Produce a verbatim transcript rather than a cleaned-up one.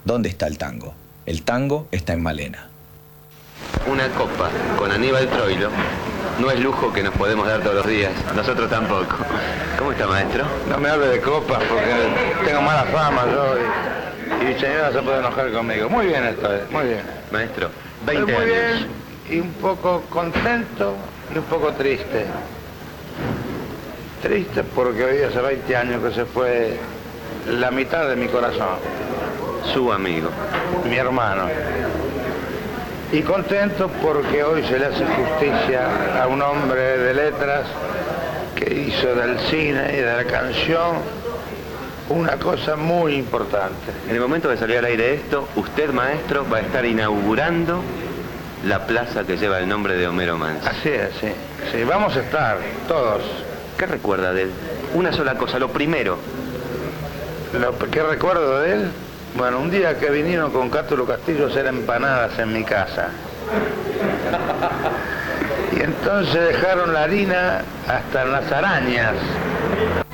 ¿Dónde está el tango? El tango está en Malena. Una copa con Aníbal Troilo no es lujo que nos podemos dar todos los días. Nosotros tampoco. ¿Cómo está, maestro? No me hable de copas porque tengo mala fama yo y, y mi señora se puede enojar conmigo. Muy bien esta vez, muy bien. Maestro, veinte Estoy muy años. bien y un poco contento y un poco triste. Triste porque hoy hace veinte años que se fue la mitad de mi corazón. Su amigo. Mi hermano. Y contento porque hoy se le hace justicia a un hombre de letras que hizo del cine y de la canción una cosa muy importante. En el momento de salir al aire esto, usted, maestro, va a estar inaugurando la plaza que lleva el nombre de Homero Mansi. Así es, sí. Sí, vamos a estar todos. ¿Qué recuerda de él? Una sola cosa, lo primero. Lo que recuerdo de él, bueno, un día que vinieron con Cátulo Castillo a hacer empanadas en mi casa. Y entonces dejaron la harina hasta en las arañas.